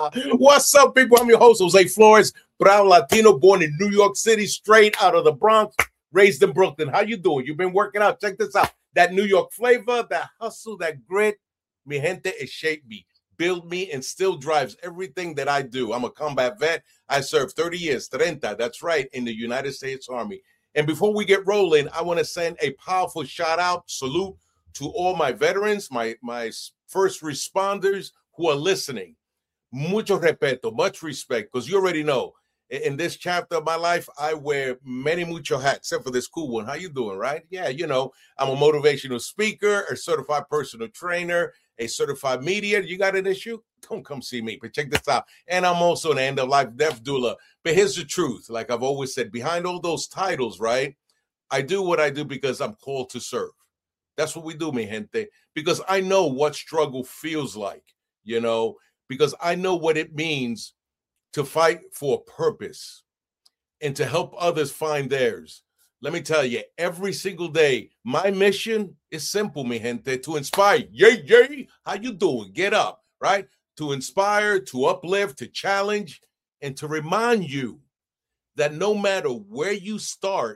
What's up, people? I'm your host, Jose Flores, proud Latino, born in New York City, straight out of the Bronx, raised in Brooklyn. How you doing? You've been working out. Check this out. That New York flavor, that hustle, that grit, mi gente, it shaped me, built me, and still drives everything that I do. I'm a combat vet. I served 30 years, 30, that's right, in the United States Army. And before we get rolling, I want to send a powerful shout out, salute to all my veterans, my first responders who are listening. Mucho respeto, much respect, because you already know, in this chapter of my life, I wear mucho hats, except for this cool one. How you doing, right? Yeah, you know, I'm a motivational speaker, a certified personal trainer, a certified mediator. You got an issue? Don't come see me, but check this out. And I'm also an end-of-life death doula. But here's the truth. Like I've always said, behind all those titles, right, I do what I do because I'm called to serve. That's what we do, mi gente, because I know what struggle feels like, you know, because I know what it means to fight for a purpose and to help others find theirs. Let me tell you, every single day, my mission is simple, mi gente, to inspire. Yay, yay. How you doing? Get up, right? To inspire, to uplift, to challenge, and to remind you that no matter where you start,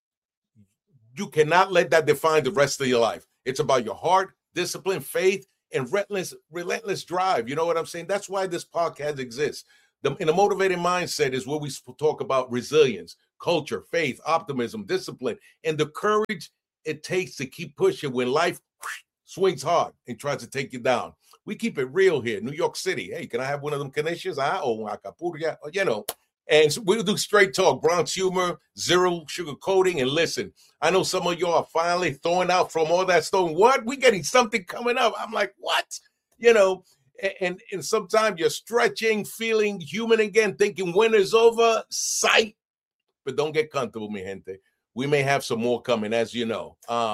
you cannot let that define the rest of your life. It's about your heart, discipline, faith, and relentless drive. You know what I'm saying? That's why this podcast exists. In a motivated mindset is where we talk about resilience, culture, faith, optimism, discipline, and the courage it takes to keep pushing when life swings hard and tries to take you down. We keep it real here, New York City. Hey, can I have one of them canisias? Oh, Acapulco, you know. And so we'll do straight talk, Bronx humor, zero sugarcoating. And listen, I know some of y'all are finally throwing out from all that stone. What? We getting something coming up. I'm like, what? You know, and sometimes you're stretching, feeling human again, thinking winter's over, sight. But don't get comfortable, mi gente. We may have some more coming, as you know.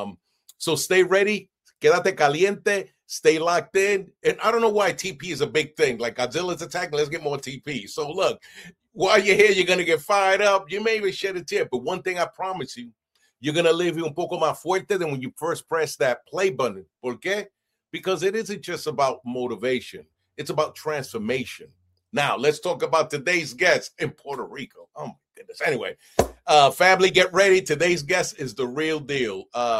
So stay ready. Quédate caliente. Stay locked in. And I don't know why TP is a big thing. Like Godzilla's attacking, let's get more TP. So look, while you're here, you're going to get fired up. You may even shed a tear. But one thing I promise you, you're going to live un poco más fuerte than when you first press that play button. ¿Por qué? Because it isn't just about motivation. It's about transformation. Now, let's talk about today's guest in Puerto Rico. Oh, my goodness. Anyway, family, get ready. Today's guest is the real deal.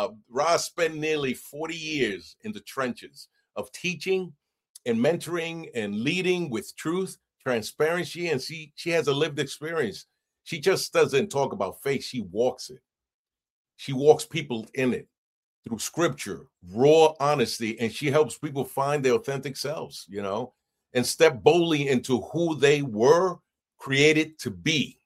Roz spent nearly 40 years in the trenches of teaching and mentoring and leading with truth, transparency, and she has a lived experience. She just doesn't talk about faith. She walks it. She walks people in it through scripture, raw honesty, and she helps people find their authentic selves, you know, and step boldly into who they were created to be.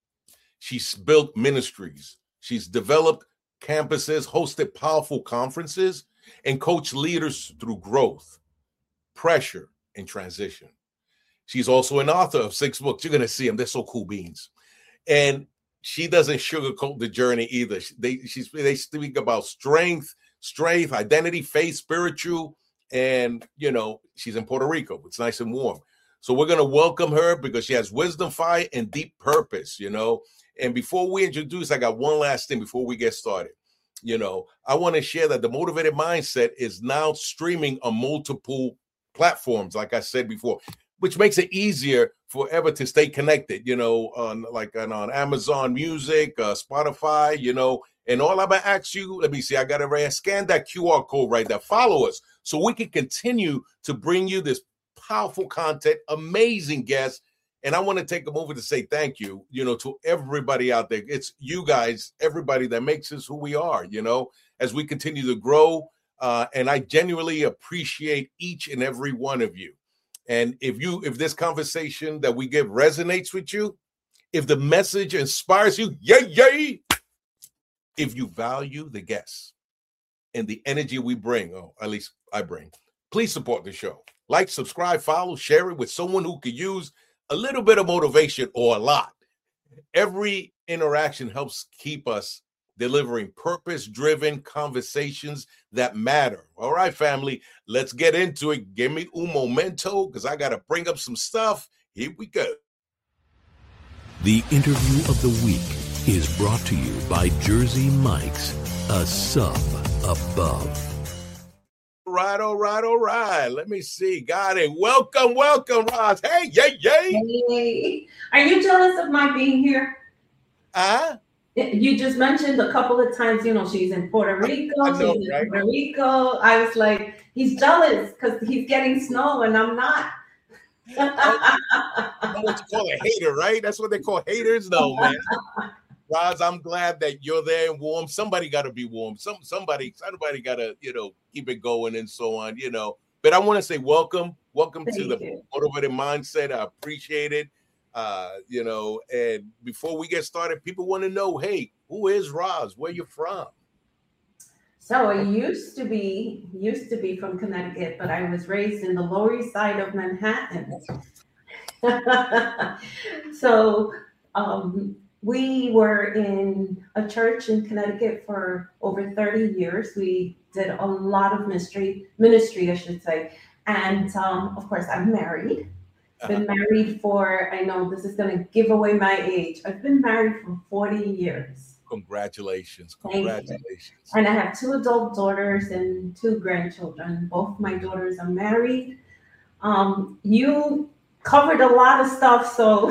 She's built ministries. She's developed campuses, hosted powerful conferences, and coached leaders through growth, pressure, and transition. She's also an author of 6 books. You're going to see them. They're so cool beans. And she doesn't sugarcoat the journey either. They speak about strength, identity, faith, spiritual, and, you know, she's in Puerto Rico. It's nice and warm. So we're going to welcome her because she has wisdom, fire, and deep purpose, you know. And before we introduce, I got one last thing before we get started. You know, I want to share that the Motivated Mindset is now streaming on multiple platforms, like I said before, which makes it easier forever to stay connected, you know, on Amazon Music, Spotify, you know. And all I'm going to ask you, let me see, I got it right. Scan that QR code right there. Follow us so we can continue to bring you this powerful content, amazing guests. And I want to take a moment to say thank you, you know, to everybody out there. It's you guys, everybody that makes us who we are, you know, as we continue to grow. And I genuinely appreciate each and every one of you. And if this conversation that we give resonates with you, if the message inspires you, yay, yay. If you value the guests and the energy we bring, or at least I bring, please support the show. Like, subscribe, follow, share it with someone who could use a little bit of motivation or a lot. Every interaction helps keep us delivering purpose-driven conversations that matter. All right, family, let's get into it. Give me un momento because I got to bring up some stuff. Here we go. The interview of the week is brought to you by Jersey Mike's, a sub above. right, all right, all right. Let me see. Got it. Welcome, Roz. Hey, yay. Hey. Are you jealous of my being here? You just mentioned a couple of times, she's in Puerto Rico. Puerto Rico. I was like, he's jealous because he's getting snow and I'm not. That's what you call a hater, right? That's what they call haters, though, man. Roz, I'm glad that you're there and warm. Somebody got to be warm. Somebody got to, keep it going and so on, But I want to say welcome to the Motivated Mindset. I appreciate it. And before we get started, people want to know, hey, who is Roz? Where you from? So I used to be from Connecticut, but I was raised in the Lower East Side of Manhattan. So we were in a church in Connecticut for over 30 years. We did a lot of ministry, I should say. And of course, I'm married. Been married for, I know this is going to give away my age. I've been married for 40 years. Congratulations. And I have 2 adult daughters and 2 grandchildren. Both my daughters are married. You covered a lot of stuff, so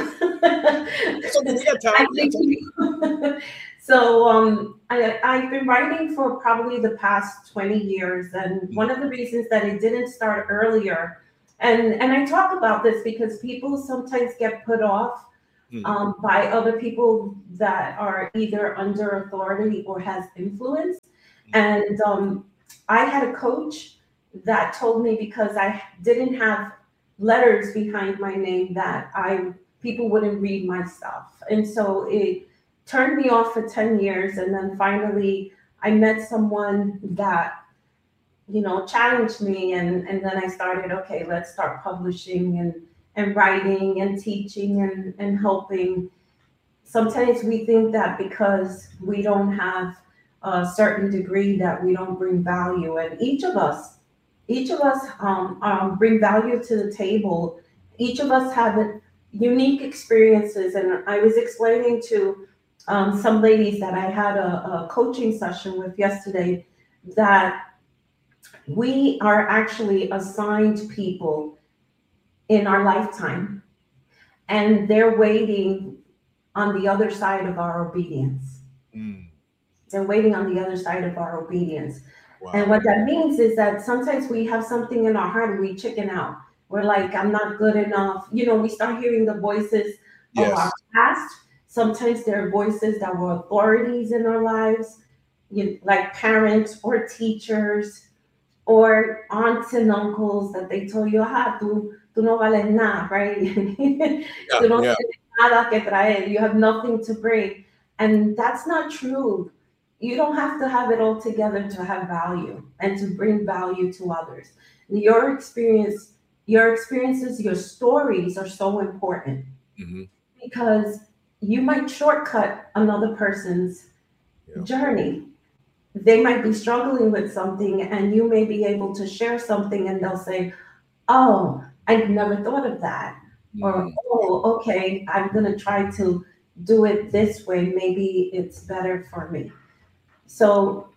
I've been writing for probably the past 20 years, and one of the reasons that it didn't start earlier, and I talk about this because people sometimes get put off by other people that are either under authority or has influence. And I had a coach that told me, because I didn't have letters behind my name, that people wouldn't read my stuff. And so it turned me off for 10 years. And then finally I met someone that, challenged me. And then I started, okay, let's start publishing and writing and teaching and helping. Sometimes we think that because we don't have a certain degree that we don't bring value. And each of us bring value to the table. Each of us have unique experiences. And I was explaining to some ladies that I had a coaching session with yesterday that we are actually assigned people in our lifetime, and they're waiting on the other side of our obedience. They're waiting on the other side of our obedience. Wow. And what that means is that sometimes we have something in our heart and we chicken out. We're like, I'm not good enough. We start hearing the voices of our past. Sometimes there are voices that were authorities in our lives, like parents or teachers or aunts and uncles that they told you, tú no vales nada, right? Tú no tienes nada que traer. You have nothing to bring. And that's not true. You don't have to have it all together to have value and to bring value to others. Your experiences, your stories are so important because you might shortcut another person's journey. They might be struggling with something and you may be able to share something and they'll say, oh, I never thought of that. Or, oh, okay, I'm going to try to do it this way. Maybe it's better for me. So,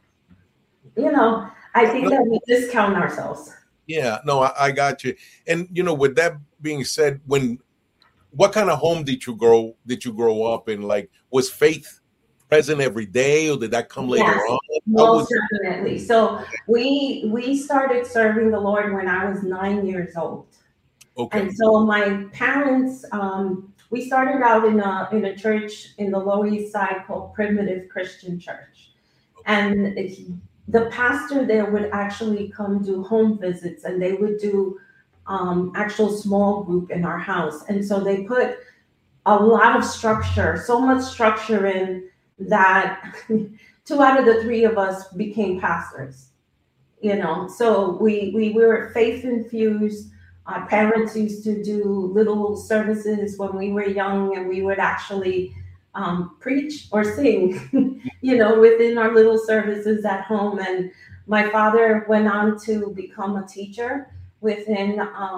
I think that we discount ourselves. Yeah, no, I got you. And, with that being said, what kind of home did you grow up in? Like, was faith present every day, or did that come later on? Most definitely. So we started serving the Lord when I was 9 years old. Okay. And so my parents, we started out in a church in the Lower East Side called Primitive Christian Church. Okay. And the pastor there would actually come do home visits, and they would do actual small group in our house. And so they put a lot of structure, so much structure in that 2 out of the 3 of us became pastors, So we were faith infused. Our parents used to do little services when we were young, and we would actually preach or sing, within our little services at home. And my father went on to become a teacher within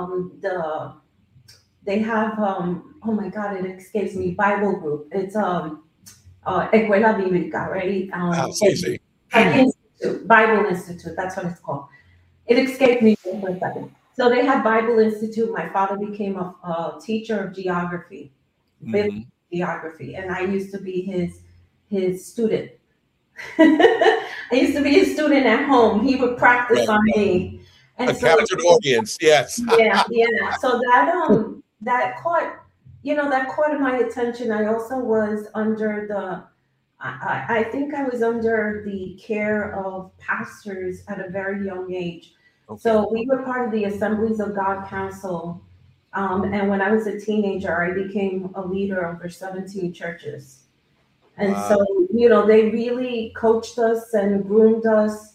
they have, oh my God, it escapes me, Bible group. It's Escuela Bíblica, right? Institute, Bible Institute, that's what it's called. It escaped me for a second. So they had Bible Institute. My father became a teacher of geography, biblical geography, and I used to be his student. I used to be his student at home. He would practice on me, and a captured audience. Yes. yeah. So that caught my attention. I also was under I think I was under the care of pastors at a very young age. Okay. So we were part of the Assemblies of God Council. And when I was a teenager, I became a leader over 17 churches. And wow. So, they really coached us and groomed us,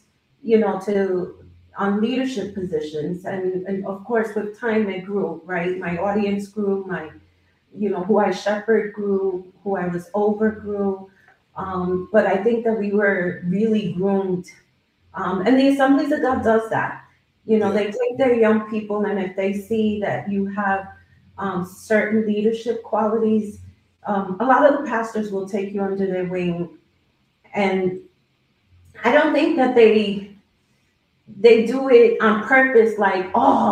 on leadership positions. And of course, with time, it grew, right? My audience grew, who I shepherd grew, who I was over grew. But I think that we were really groomed. And the Assemblies of God does that. They take their young people, and if they see that you have certain leadership qualities, a lot of the pastors will take you under their wing. And I don't think that they do it on purpose, like,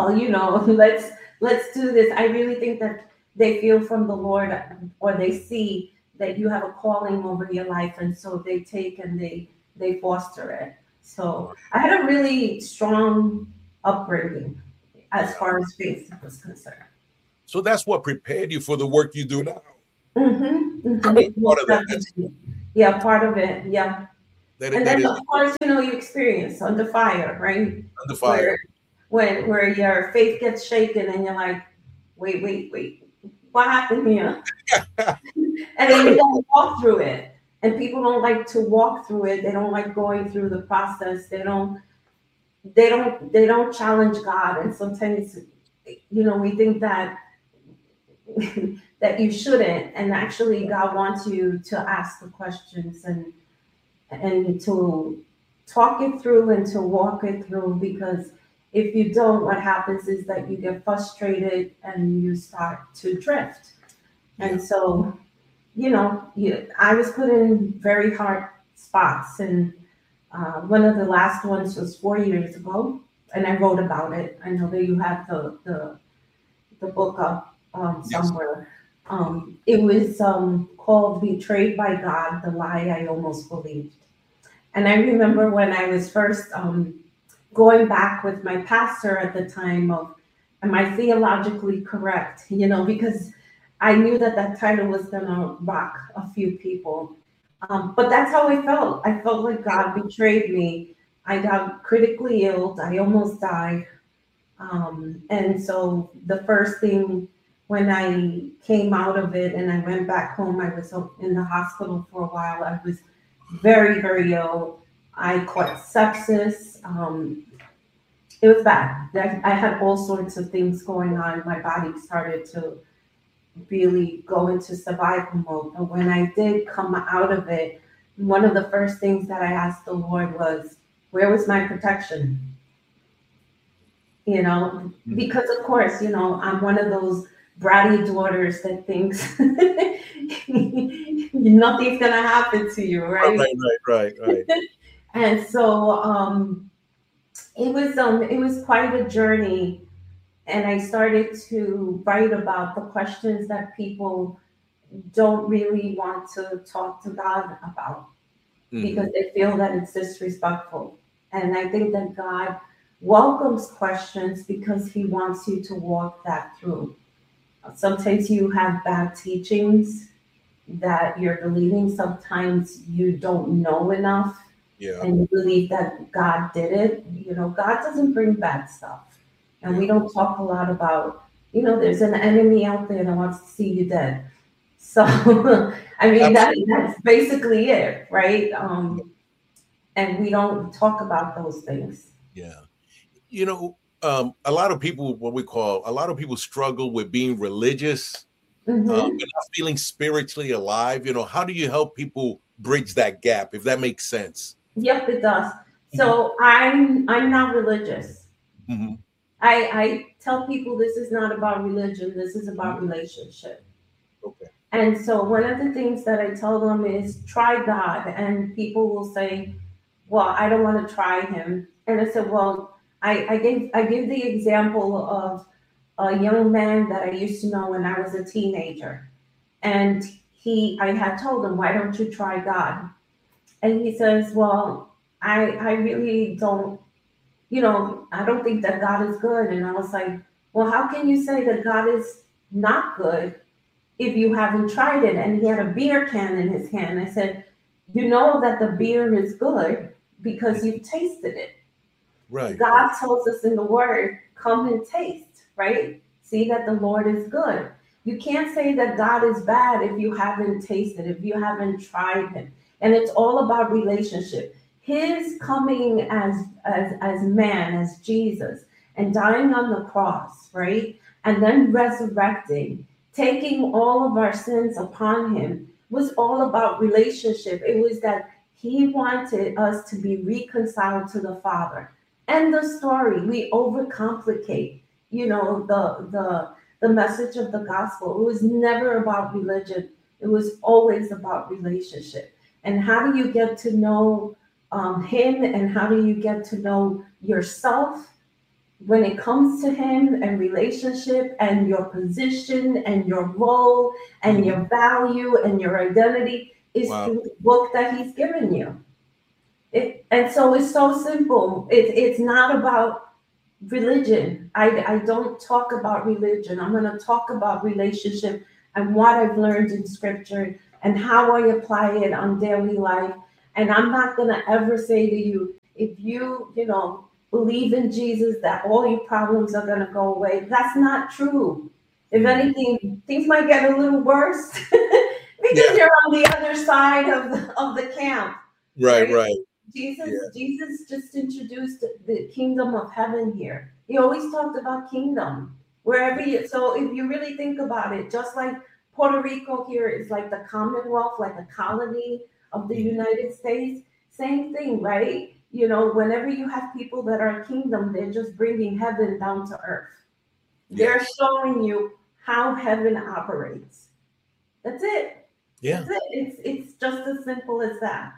let's do this. I really think that they feel from the Lord, or they see that you have a calling over your life, and so they take and they foster it. So I had a really strong upbringing as far as faith was concerned. So that's what prepared you for the work you do now. Mm-hmm. I mean, part of that. Yeah, part of it. Yeah. And then of course, you experience under fire, right? Under fire. Where your faith gets shaken and you're like, wait, what happened here? And then you don't walk through it. And people don't like to walk through it. They don't like going through the process. They don't challenge God. And sometimes, we think that that you shouldn't. And actually, God wants you to ask the questions and to talk it through and to walk it through. Because if you don't, what happens is that you get frustrated and you start to drift. And so, I was put in very hard spots, and one of the last ones was 4 years ago, and I wrote about it. I know that you have the book up somewhere. It was called "Betrayed by God: The Lie I Almost Believed." And I remember when I was first going back with my pastor at the time of, am I theologically correct? Because I knew that title was going to rock a few people. But that's how I felt. I felt like God betrayed me. I got critically ill. I almost died. And so the first thing when I came out of it and I went back home, I was in the hospital for a while. I was very, very ill. I caught sepsis. It was bad. I had all sorts of things going on. My body started to really go into survival mode. But when I did come out of it, one of the first things that I asked the Lord was, where was my protection? Because of course, I'm one of those bratty daughters that thinks nothing's gonna happen to you, right? Right. And so it was quite a journey. And I started to write about the questions that people don't really want to talk to God about because they feel that it's disrespectful. And I think that God welcomes questions because he wants you to walk that through. Sometimes you have bad teachings that you're believing. Sometimes you don't know enough and you believe that God did it. God doesn't bring bad stuff. And we don't talk a lot about, there's an enemy out there that wants to see you dead. So, I mean, that's basically it, right? And we don't talk about those things. Yeah. A lot of people struggle with being religious, but not feeling spiritually alive. How do you help people bridge that gap, if that makes sense? Yep, it does. So I'm not religious. I tell people this is not about religion. This is about relationship. Okay. And so one of the things that I tell them is try God. And people will say, well, I don't want to try him. And I said, well, I give the example of a young man that I used to know when I was a teenager. And I had told him, why don't you try God? And he says, well, I really don't, I don't think that God is good. And I was like, well, how can you say that God is not good if you haven't tried it? And he had a beer can in his hand. I said, you know that the beer is good because you've tasted it. Right. God tells us in the word, come and taste, right? See that the Lord is good. You can't say that God is bad if you haven't tasted, if you haven't tried him. And it's all about relationship. His coming as man, as Jesus, and dying on the cross, right? And then resurrecting, taking all of our sins upon him, was all about relationship. It was that he wanted us to be reconciled to the Father. End the story. We overcomplicate, the message of the gospel. It was never about religion. It was always about relationship. And how do you get to know him, and how do you get to know yourself when it comes to him and relationship and your position and your role and your value and your identity is through the book that he's given you. And so it's so simple. It's not about religion. I don't talk about religion. I'm going to talk about relationship and what I've learned in scripture and how I apply it on daily life. And I'm not going to ever say to you, if you believe in Jesus, that all your problems are going to go away. That's not true. If anything, things might get a little worse because you're on the other side of the camp. Right. Jesus just introduced the kingdom of heaven here. He always talked about kingdom so if you really think about it, just like Puerto Rico here is like the Commonwealth, like a colony of the United States, same thing, right? Whenever you have people that are kingdom, they're just bringing heaven down to earth. They're showing you how heaven operates. That's it. Yeah. That's it. It's just as simple as that.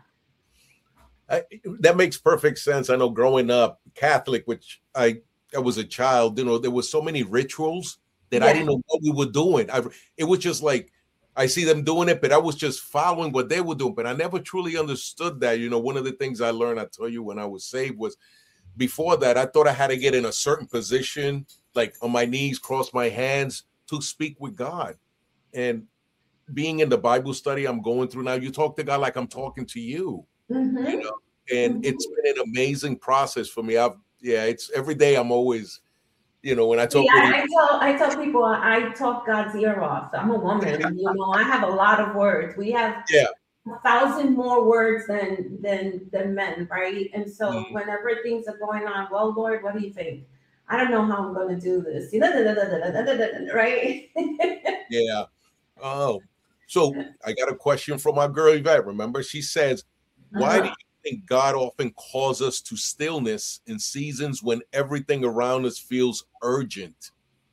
That makes perfect sense. I know growing up Catholic, which I was a child, there was so many rituals that I didn't know what we were doing. It was just like, I see them doing it, but I was just following what they were doing. But I never truly understood that. One of the things I learned, I tell you, when I was saved was, before that, I thought I had to get in a certain position, like on my knees, cross my hands to speak with God. And being in the Bible study I'm going through now, you talk to God like I'm talking to you. Mm-hmm. And it's been an amazing process for me. It's every day. I'm always, when I talk. I tell people I talk God's ear off. I'm a woman, I have a lot of words. We have 1,000 more words than men, right? And so whenever things are going on, well, Lord, what do you think? I don't know how I'm going to do this, right? Yeah. Oh, so I got a question from our girl Yvette. Remember, she says, why do you think God often calls us to stillness in seasons when everything around us feels urgent?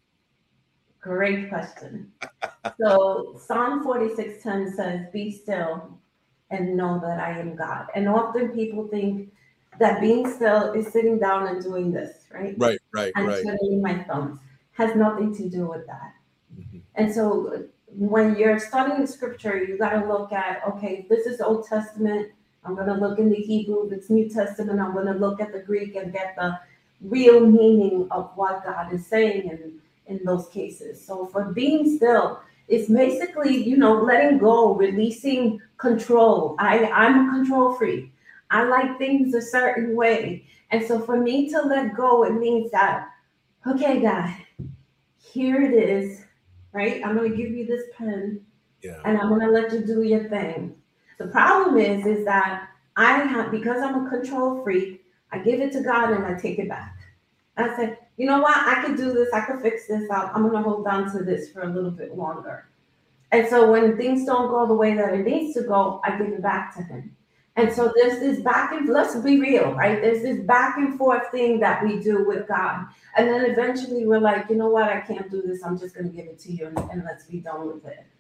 Great question. So Psalm 46:10 says, be still and know that I am God. And often people think that being still is sitting down and doing this, right? Right. And twiddling my thumbs. Has nothing to do with that. Mm-hmm. And so when you're studying scripture, you got to look at, okay, this is Old Testament. I'm going to look in the Hebrew. If it's New Testament, I'm going to look at the Greek and get the real meaning of what God is saying in those cases. So for being still, it's basically, letting go, releasing control. I'm a control freak. I like things a certain way. And so for me to let go, it means that, okay, God, here it is, right? I'm going to give you this pen and I'm going to let you do your thing. The problem is that because I'm a control freak, I give it to God and I take it back. I said, you know what? I could do this. I could fix this up. I'm going to hold on to this for a little bit longer. And so when things don't go the way that it needs to go, I give it back to him. And so there's this let's be real, right? There's this back and forth thing that we do with God. And then eventually we're like, you know what? I can't do this. I'm just going to give it to you and let's be done with it.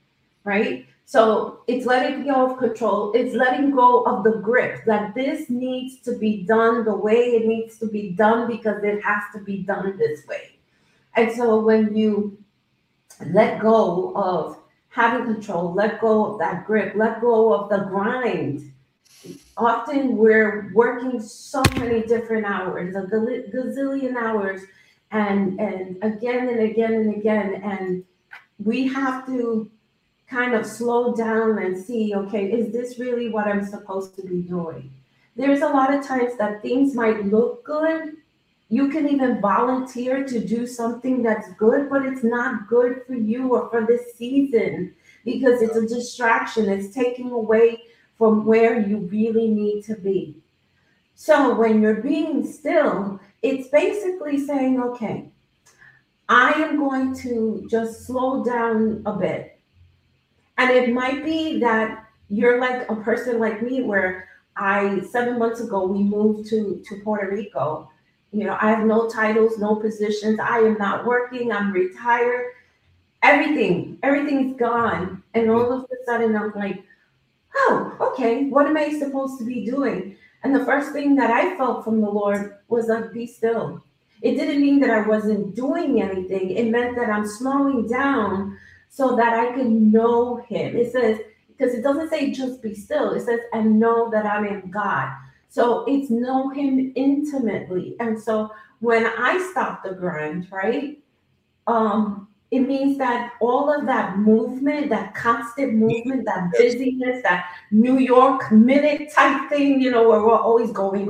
right? So it's letting go of control. It's letting go of the grip that this needs to be done the way it needs to be done because it has to be done this way. And so when you let go of having control, let go of that grip, let go of the grind. Often we're working so many different hours, a gazillion hours, and again and again and again. And we have to kind of slow down and see, okay, is this really what I'm supposed to be doing? There's a lot of times that things might look good. You can even volunteer to do something that's good, but it's not good for you or for this season because it's a distraction. It's taking away from where you really need to be. So when you're being still, it's basically saying, okay, I am going to just slow down a bit. And it might be that you're like a person like me where 7 months ago, we moved to Puerto Rico. You know, I have no titles, no positions. I am not working. I'm retired. Everything's gone. And all of a sudden I'm like, oh, okay, what am I supposed to be doing? And the first thing that I felt from the Lord was like, be still. It didn't mean that I wasn't doing anything. It meant that I'm slowing down so that I can know him. It says, because it doesn't say just be still. It says, and know that I am God. So it's know him intimately. And so when I stop the grind, right? It means that all of that movement, that constant movement, that busyness, that New York minute type thing, you know, where we're always going.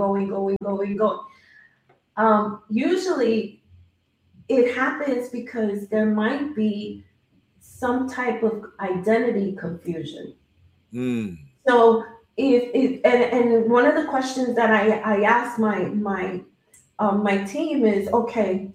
Usually it happens because there might be some type of identity confusion. So and one of the questions that I ask my team is, okay,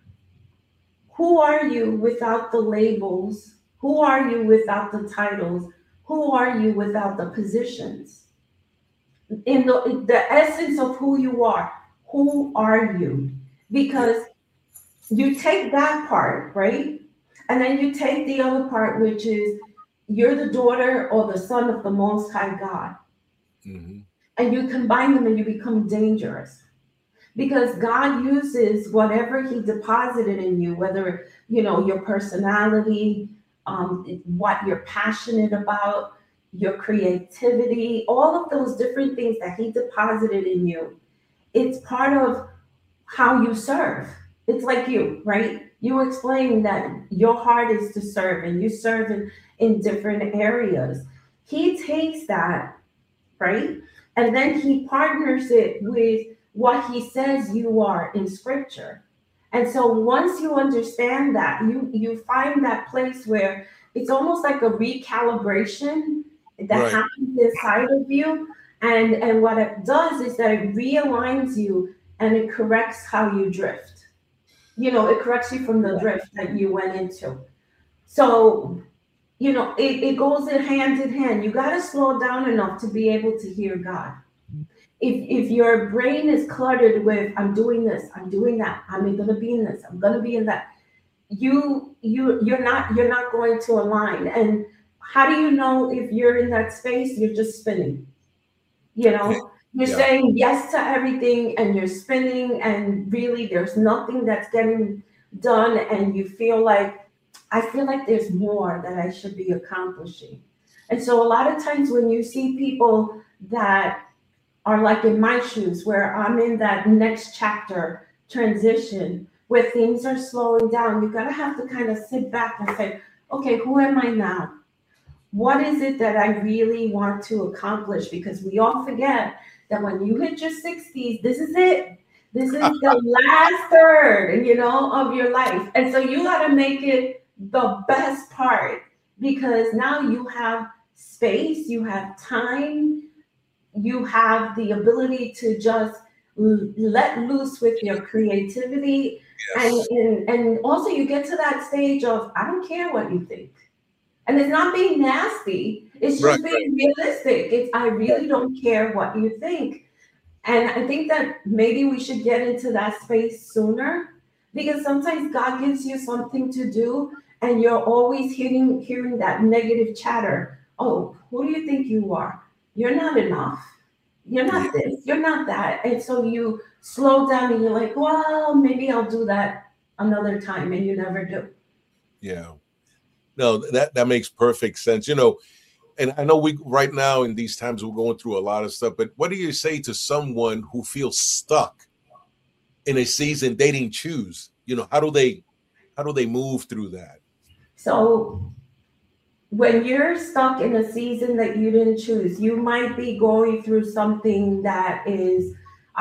who are you without the labels? Who are you without the titles? Who are you without the positions? In the essence of who you are, who are you? Because you take that part, right? And then you take the other part, which is you're the daughter or the son of the Most High God. Mm-hmm. And you combine them and you become dangerous. Because God uses whatever he deposited in you, whether, you know, your personality, what you're passionate about, your creativity, all of those different things that he deposited in you. It's part of how you serve. It's like you, right? You explained that your heart is to serve and you serve in different areas. He takes that, right? And then he partners it with what he says you are in scripture. And so once you understand that, you find that place where it's almost like a recalibration that happens inside of you. And what it does is that it realigns you and it corrects how you drift. You know, it corrects you from the drift that you went into. So, you know, it goes hand in hand. You got to slow down enough to be able to hear God. If your brain is cluttered with I'm doing this, I'm doing that, I'm going to be in this, I'm going to be in that, you're not going to align. And how do you know if you're in that space? You're just spinning. You know, you're saying yes to everything and you're spinning, and really there's nothing that's getting done, and you feel like I feel like there's more that I should be accomplishing. And so a lot of times when you see people that are like in my shoes, where I'm in that next chapter transition, where things are slowing down, you gotta have to kind of sit back and say, okay, who am I now? What is it that I really want to accomplish? Because we all forget that when you hit your 60s, this is it. This is the last third, you know, of your life. And so you gotta make it the best part, because now you have space, you have time, you have the ability to just let loose with your creativity. And also you get to that stage of, I don't care what you think. And it's not being nasty. It's just being realistic. I really don't care what you think. And I think that maybe we should get into that space sooner, because sometimes God gives you something to do and you're always hearing that negative chatter. Oh, who do you think you are? You're not enough. You're not this, you're not that. And so you slow down and you're like, well, maybe I'll do that another time, and you never do. Yeah. No, that makes perfect sense. And I know we right now in these times we're going through a lot of stuff, but what do you say to someone who feels stuck in a season they didn't choose? How do they move through that? So when you're stuck in a season that you didn't choose, you might be going through something that is.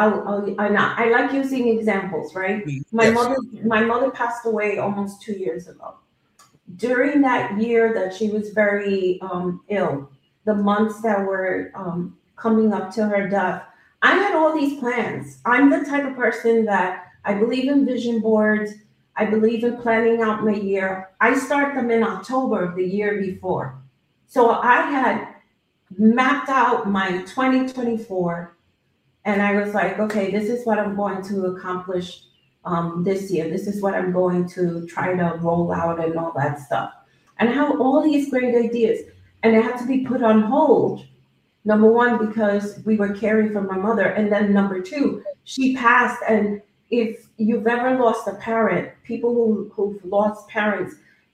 I like using examples, right? Yes. My mother passed away almost 2 years ago. During that year that she was very ill, the months that were coming up to her death, I had all these plans. I'm the type of person that I believe in vision boards. I believe in planning out my year. I start them in October of the year before. So I had mapped out my 2024, and I was like, okay, this is what I'm going to accomplish this year. This is what I'm going to try to roll out and all that stuff. And I have all these great ideas, and they had to be put on hold. Number one, because we were caring for my mother. And then number two, she passed. And if you've ever lost a parent, people who've lost parents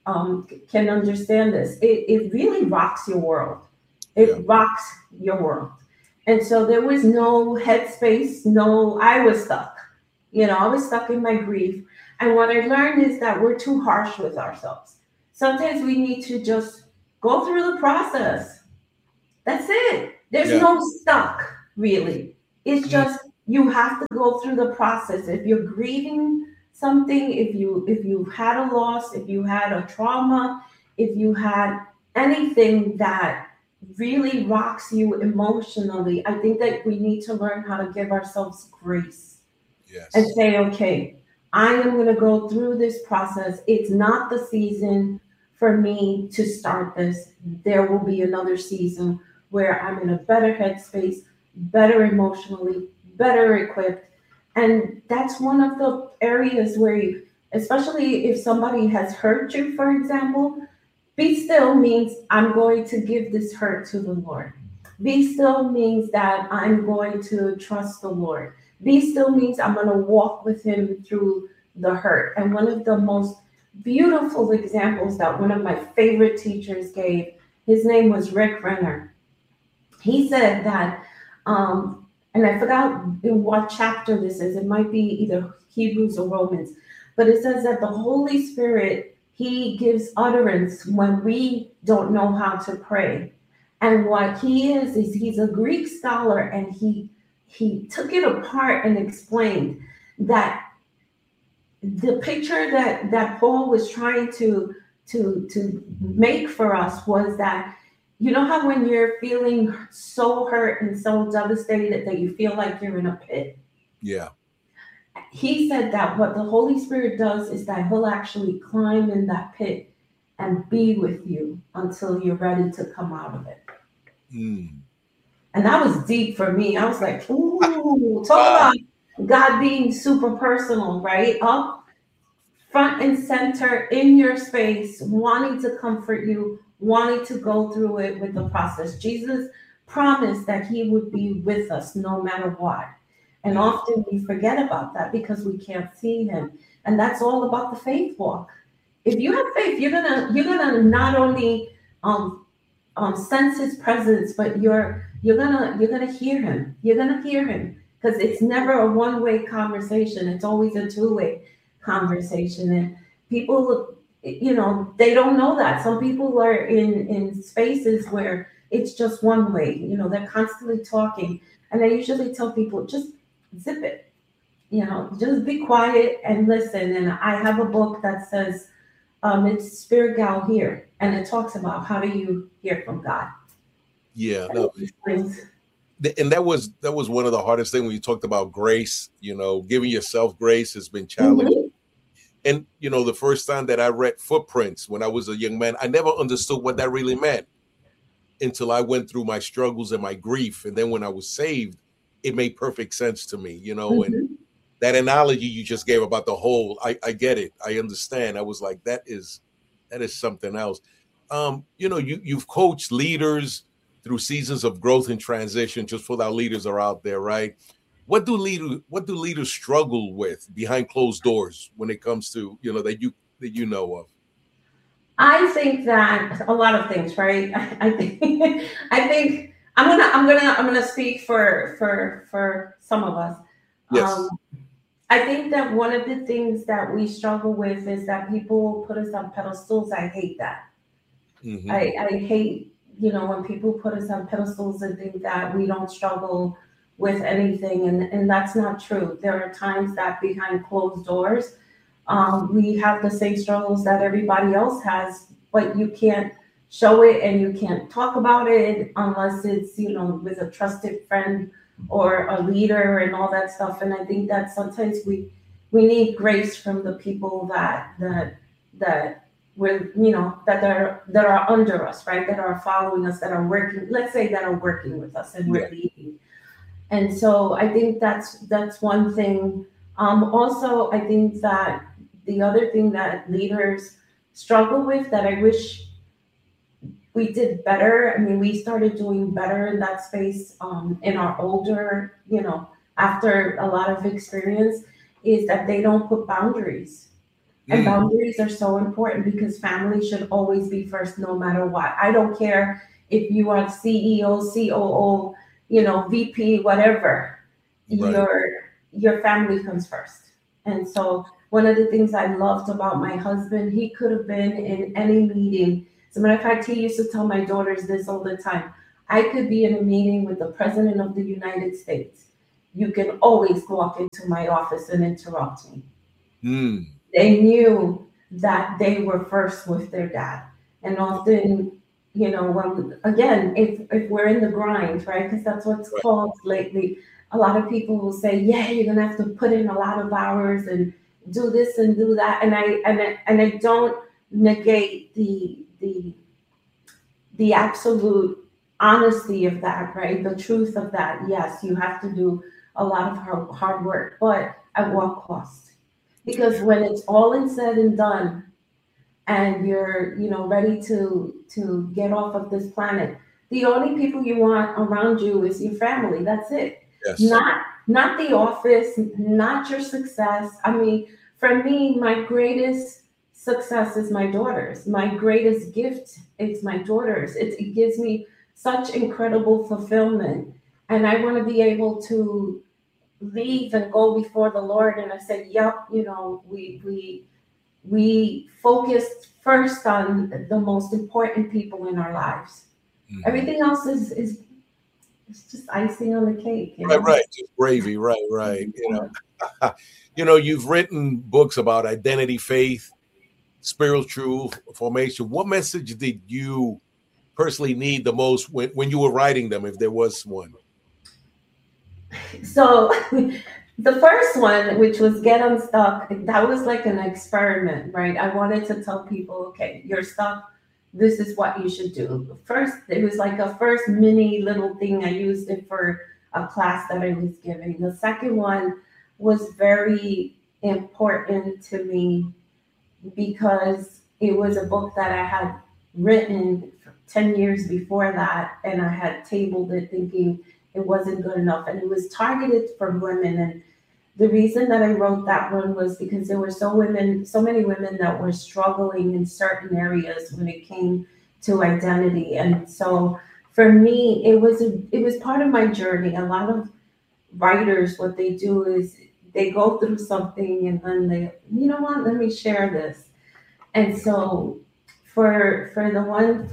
can understand this. It really rocks your world. It rocks your world. And so there was no headspace. I was stuck. I was stuck in my grief. And what I learned is that we're too harsh with ourselves. Sometimes we need to just go through the process. That's it. There's no stuck, really. It's just you have to go through the process. If you're grieving something, if you've had a loss, if you had a trauma, if you had anything that really rocks you emotionally, I think that we need to learn how to give ourselves grace. Yes. And say, okay, I am going to go through this process. It's not the season for me to start this. There will be another season where I'm in a better headspace, better emotionally, better equipped. And that's one of the areas where you, especially if somebody has hurt you, for example, be still means I'm going to give this hurt to the Lord. Be still means that I'm going to trust the Lord. Be still means I'm going to walk with him through the hurt. And one of the most beautiful examples that one of my favorite teachers gave, his name was Rick Renner. He said that, and I forgot in what chapter this is, it might be either Hebrews or Romans, but it says that the Holy Spirit, he gives utterance when we don't know how to pray. And what he is he's a Greek scholar, and he took it apart and explained that the picture that Paul was trying to make for us was that, you know how when you're feeling so hurt and so devastated that you feel like you're in a pit? Yeah. He said that what the Holy Spirit does is that he'll actually climb in that pit and be with you until you're ready to come out of it. Mm. And that was deep for me. I was like, ooh, talk about God being super personal, right? Up front and center in your space, wanting to comfort you, wanting to go through it with the process. Jesus promised that he would be with us no matter what. And often we forget about that because we can't see him. And that's all about the faith walk. If you have faith, you're gonna not only sense his presence, but you're gonna hear him. You're gonna hear him, because it's never a one-way conversation. It's always a two-way conversation. And people, they don't know that. Some people are in spaces where it's just one way. They're constantly talking. And I usually tell people, just zip it. Just be quiet and listen. And I have a book that says, it's Spirit Gal Here, and it talks about how do you hear from God. Yeah, no. And that was one of the hardest things when you talked about grace. Giving yourself grace has been challenging. Mm-hmm. And the first time that I read Footprints when I was a young man, I never understood what that really meant until I went through my struggles and my grief. And then when I was saved, it made perfect sense to me. Mm-hmm. And that analogy you just gave about the hole, I get it. I understand. I was like, that is That is something else. You've coached leaders through seasons of growth and transition. Just for our leaders are out there, right? What do leaders struggle with behind closed doors when it comes to that you know of? I think that a lot of things, right? I think I think I'm gonna speak for some of us. Yes. I think that one of the things that we struggle with is that people put us on pedestals. I hate that. Mm-hmm. I hate, when people put us on pedestals and think that we don't struggle with anything, and that's not true. There are times that behind closed doors, we have the same struggles that everybody else has, but you can't show it and you can't talk about it unless it's, with a trusted friend or a leader and all that stuff. And I think that sometimes we need grace from the people that we're, that are under us, right? That are following us, that are working, let's say that are working with us and we're leading. And so I think that's one thing. Also, I think that the other thing that leaders struggle with that I wish we did better. I mean, we started doing better in that space in our older, after a lot of experience, is that they don't put boundaries. And boundaries are so important because family should always be first, no matter what. I don't care if you are CEO, COO, VP, whatever. Right. Your family comes first. And so one of the things I loved about my husband, he could have been in any meeting. As a matter of fact, he used to tell my daughters this all the time. I could be in a meeting with the President of the United States. You can always walk into my office and interrupt me. They knew that they were first with their dad. And often, if we're in the grind, right? Because that's what's called lately. A lot of people will say, yeah, you're gonna have to put in a lot of hours and do this and do that. And I don't negate the absolute honesty of that, right? The truth of that. Yes, you have to do a lot of hard work, but at what cost? Because when it's all said and done, and you're, ready to get off of this planet, the only people you want around you is your family. That's it. Yes. Not the office, not your success. I mean, for me, my greatest success is my daughters. My greatest gift is my daughters. It gives me such incredible fulfillment, and I want to be able to leave and go before the Lord. And I said, yep, we focused first on the most important people in our lives. Everything else is just icing on the cake. Right. Just gravy. Right. You've written books about identity, faith, spiritual formation. What message did you personally need the most when you were writing them, if there was one? So the first one, which was Get Unstuck, that was like an experiment, right? I wanted to tell people, okay, you're stuck. This is what you should do. First, it was like a first mini little thing. I used it for a class that I was giving. The second one was very important to me because it was a book that I had written 10 years before that, and I had tabled it thinking it wasn't good enough, and it was targeted for women. And the reason that I wrote that one was because there were so many women that were struggling in certain areas when it came to identity. And so for me, it was part of my journey. A lot of writers, what they do is they go through something and then they, you know what, let me share this. And so for the one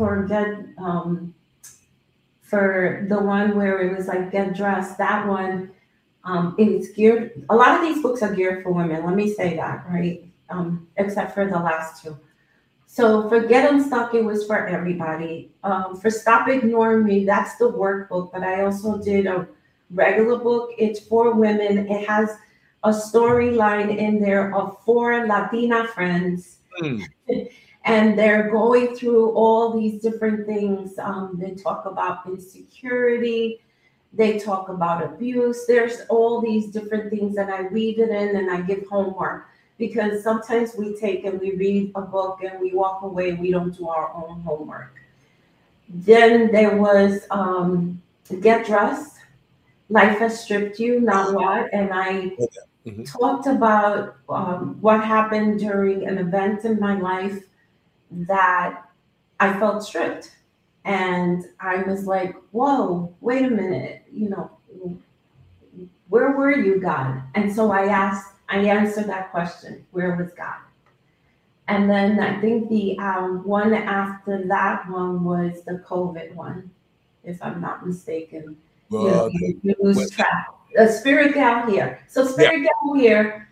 for the one where it was like Get Dressed, that one, it's geared, a lot of these books are geared for women, let me say that, right? Except for the last two. So for Get Unstuck, it was for everybody. For Stop Ignoring Me, that's the workbook, but I also did a regular book. It's for women. It has a storyline in there of 4 Latina friends. And they're going through all these different things. They talk about insecurity. They talk about abuse. There's all these different things, and I weave it in and I give homework because sometimes we take and we read a book and we walk away and we don't do our own homework. Then there was Get Dressed, Life Has Stripped You, Now What? And I talked about what happened during an event in my life that I felt stripped. And I was like, whoa, wait a minute, where were you, God? And so I answered that question, where was God? And then I think the one after that one was the COVID one, if I'm not mistaken. You lose track. Spirit Gal here. So Spirit Gal here,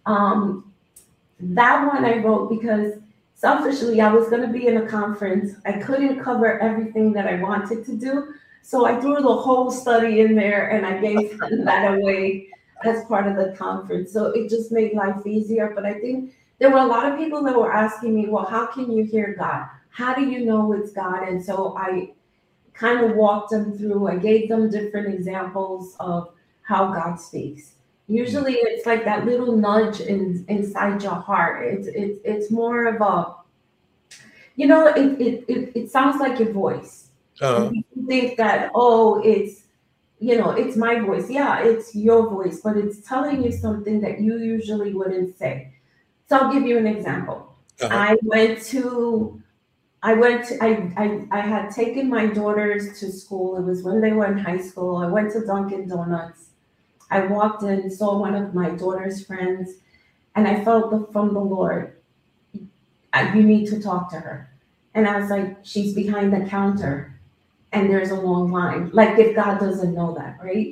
that one I wrote because selfishly I was going to be in a conference. I couldn't cover everything that I wanted to do. So I threw the whole study in there and I gave that away as part of the conference. So it just made life easier. But I think there were a lot of people that were asking me, well, how can you hear God? How do you know it's God? And so I kind of walked them through. I gave them different examples of how God speaks. Usually it's like that little nudge inside your heart. It's more of a, it sounds like your voice. And people think that, it's my voice. Yeah, it's your voice, but it's telling you something that you usually wouldn't say. So I'll give you an example. I had taken my daughters to school. It was when they were in high school. I went to Dunkin' Donuts. I walked in, saw one of my daughter's friends, and I felt from the Lord, you need to talk to her. And I was like, she's behind the counter and there's a long line. Like if God doesn't know that, right?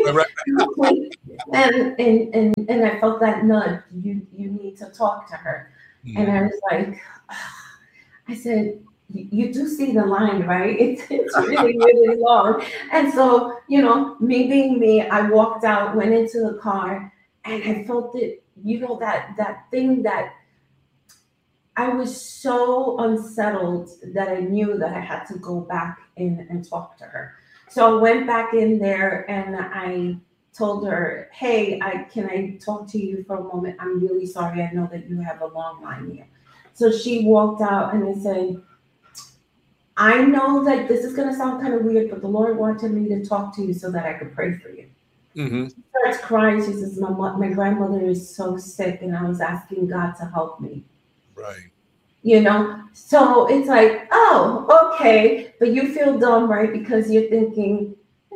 and I felt that nudge, you need to talk to her. And I was like, I said, you do see the line, right? It's really, really long. And so, me being me, I walked out, went into the car, and I felt it, that thing that I was so unsettled that I knew that I had to go back in and talk to her. So I went back in there and I told her, hey, can I talk to you for a moment? I'm really sorry. I know that you have a long line here. So she walked out and I said, I know that this is going to sound kind of weird, but the Lord wanted me to talk to you so that I could pray for you. She starts crying. She says, my grandmother is so sick and I was asking God to help me. Right. So it's like, oh, okay. But you feel dumb, right? Because you're thinking,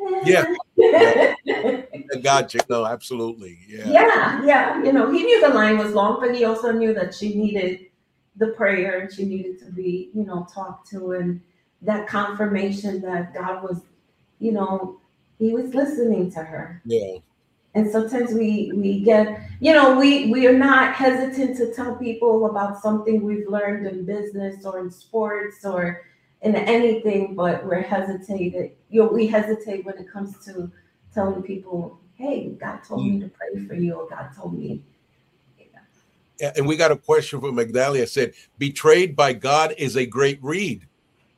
I got you. No, absolutely. Yeah. He knew the line was long, but he also knew that she needed the prayer and she needed to be, talked to, and that confirmation that God was, he was listening to her. Yeah. And sometimes we get, we are not hesitant to tell people about something we've learned in business or in sports or in anything, but we hesitate when it comes to telling people, hey, God told me to pray for you, or God told me. And we got a question from Magdalia. Said, Betrayed by God is a great read.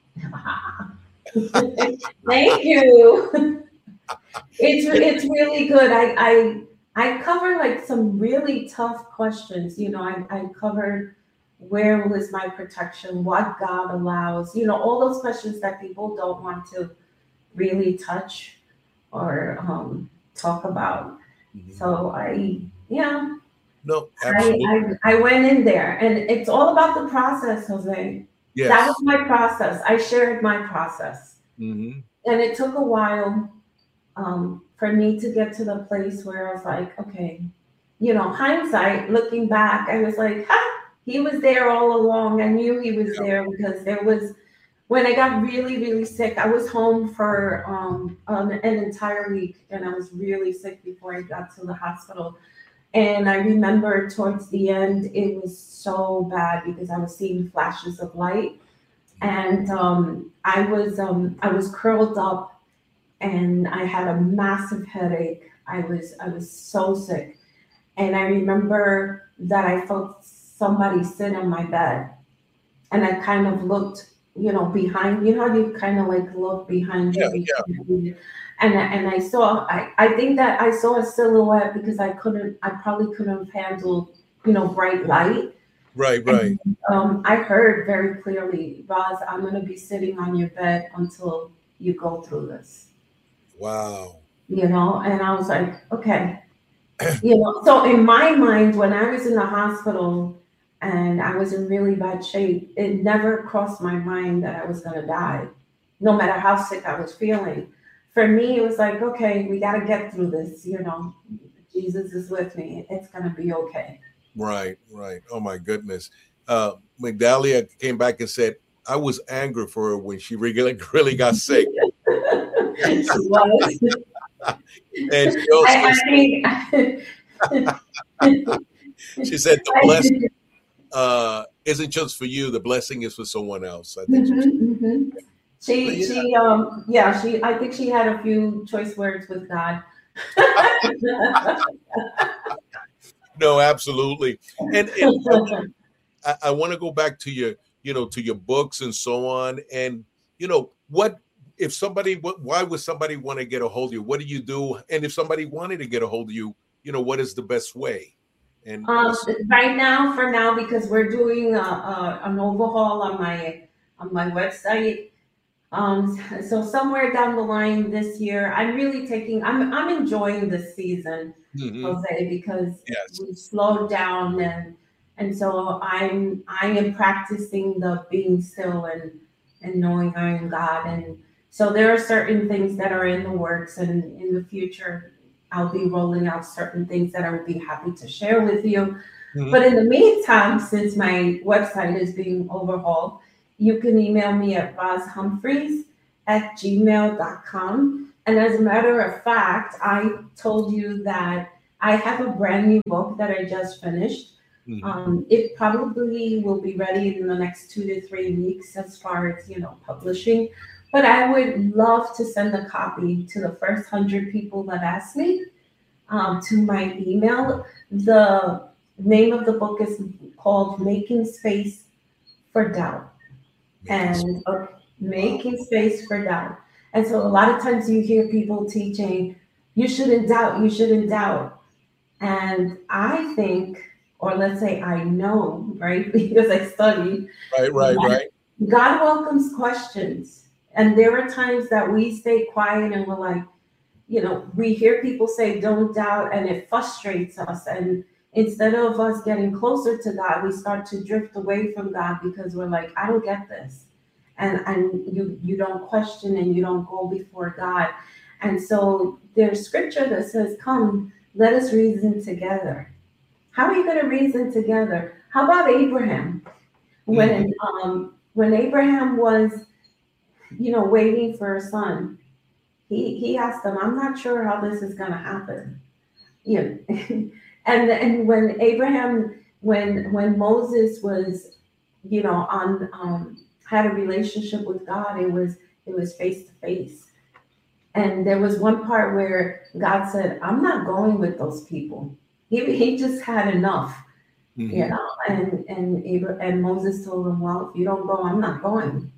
Thank you. It's really good. I covered like some really tough questions. I covered where was my protection, what God allows, all those questions that people don't want to really touch or talk about. So No, absolutely. I went in there, and it's all about the process, Jose. Yes. That was my process. I shared my process. Mm-hmm. And it took a while for me to get to the place where I was like, okay, hindsight, looking back, I was like, he was there all along. I knew he was there because when I got really, really sick, I was home for an entire week, and I was really sick before I got to the hospital. And I remember towards the end, it was so bad because I was seeing flashes of light, and I was curled up, and I had a massive headache. I was so sick, and I remember that I felt somebody sit on my bed, and I kind of looked, behind. How you kind of like look behind you. Yeah. And I saw, I think that I saw a silhouette because I probably couldn't have handled bright light. Right. Right. And, I heard very clearly, Roz, I'm going to be sitting on your bed until you go through this. Wow. And I was like, okay. So in my mind, when I was in the hospital and I was in really bad shape, it never crossed my mind that I was going to die, no matter how sick I was feeling. For me, it was like, okay, we got to get through this. Jesus is with me. It's going to be okay. Right. Right. Oh my goodness. Migdalia came back and said, I was angry for her when she really got sick. She was. And she also she said the blessing isn't just for you, the blessing is for someone else. I think I think she had a few choice words with God. No, absolutely. And I want to go back to your, to your books and so on. And, what if why would somebody want to get a hold of you? What do you do? And if somebody wanted to get a hold of you, what is the best way? And for now, because we're doing an overhaul on my website. So somewhere down the line this year, I'm enjoying this season, Jose, because we slowed down and so I am practicing the being still and knowing I am God. And so there are certain things that are in the works, and in the future, I'll be rolling out certain things that I would be happy to share with you. But in the meantime, since my website is being overhauled, you can email me at rozhumphreys@gmail.com. And as a matter of fact, I told you that I have a brand new book that I just finished. It probably will be ready in the next 2 to 3 weeks as far as, publishing. But I would love to send a copy to the first 100 people that ask me to my email. The name of the book is called Making Space for Doubt. Making Space for Doubt. And so a lot of times you hear people teaching, you shouldn't doubt. And I think, or let's say I know, right? Because I studied. Right. God welcomes questions. And there are times that we stay quiet and we're like, we hear people say, don't doubt, and it frustrates us. And instead of us getting closer to God, we start to drift away from God because we're like, I don't get this. And you don't question and you don't go before God. And so there's scripture that says, come, let us reason together. How are you going to reason together? How about Abraham? When Abraham was, waiting for a son, he asked him, I'm not sure how this is going to happen. And when Moses was, had a relationship with God, it was face to face. And there was one part where God said, I'm not going with those people. He just had enough, and Moses told him, well, if you don't go, I'm not going.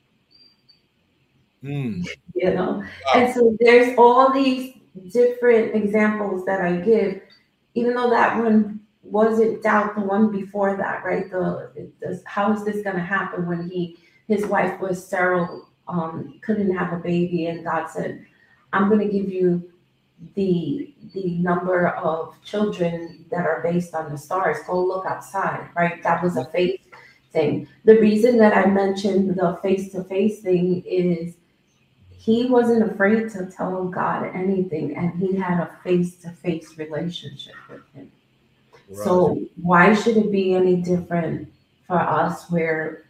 Wow. And so there's all these different examples that I give, even though that one wasn't doubt, the one before that, right? How is this going to happen when his wife was sterile, couldn't have a baby, and God said, I'm going to give you the number of children that are based on the stars. Go look outside, right? That was a faith thing. The reason that I mentioned the face-to-face thing is he wasn't afraid to tell God anything, and he had a face-to-face relationship with him. Right. So why should it be any different for us where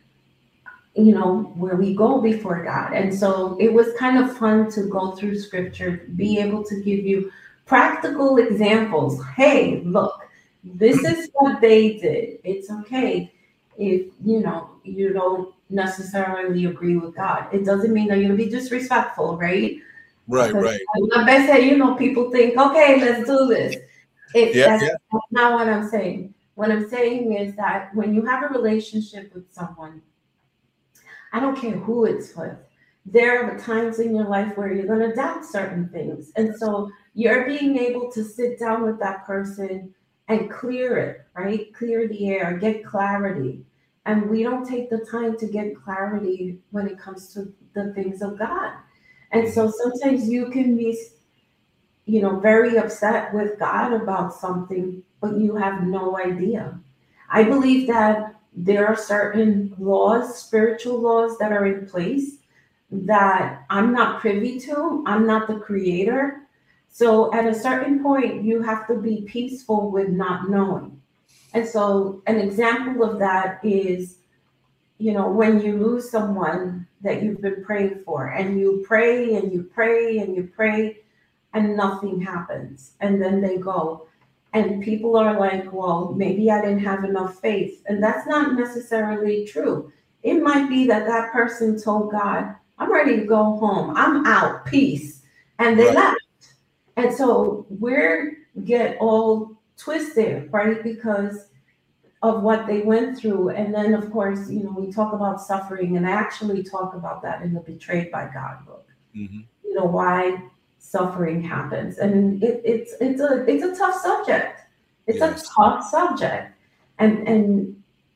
we go before God? And so it was kind of fun to go through scripture, be able to give you practical examples. Hey, look, this is what they did. It's okay if, you don't necessarily agree with God. It doesn't mean that you're going to be disrespectful, right? Right. I bet that, people think, okay, let's do this. That's not what I'm saying. What I'm saying is that when you have a relationship with someone, I don't care who it's with, there are times in your life where you're going to doubt certain things. And so you're being able to sit down with that person and clear it, right? Clear the air, get clarity. And we don't take the time to get clarity when it comes to the things of God. And so sometimes you can be, very upset with God about something, but you have no idea. I believe that there are certain laws, spiritual laws that are in place that I'm not privy to. I'm not the creator. So at a certain point, you have to be peaceful with not knowing. And so an example of that is, when you lose someone that you've been praying for, and you pray and you pray and you pray, and nothing happens. And then they go. And people are like, well, maybe I didn't have enough faith. And that's not necessarily true. It might be that that person told God, I'm ready to go home. I'm out. Peace. And they left. And so we get all twisted, right? Because of what they went through. And then, of course, we talk about suffering. And I actually talk about that in the Betrayed by God book. Why suffering happens, and it's a tough subject. It's a tough subject, and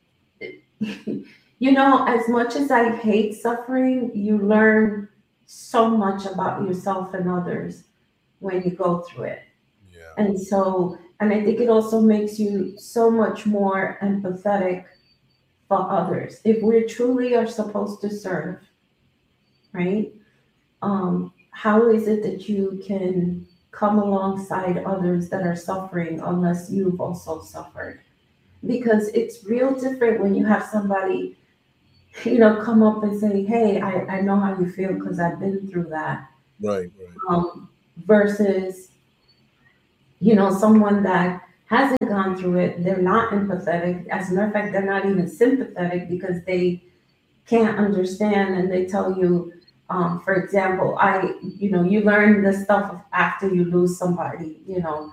as much as I hate suffering, you learn so much about yourself and others when you go through it. And I think it also makes you so much more empathetic for others. If we truly are supposed to serve, right? How is it that you can come alongside others that are suffering unless you've also suffered? Because it's real different when you have somebody, come up and say, hey, I know how you feel because I've been through that. Right. Versus, someone that hasn't gone through it, they're not empathetic. As a matter of fact, they're not even sympathetic because they can't understand, and they tell you, for example, you learn this stuff after you lose somebody,